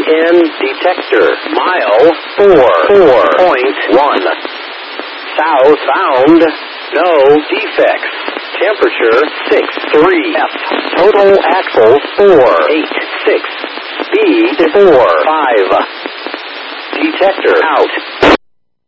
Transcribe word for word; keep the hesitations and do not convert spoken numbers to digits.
N detector. Mile four four point one. Southbound. No defects. Temperature six three F. Total axles four eight six. Speed four five. Detector out.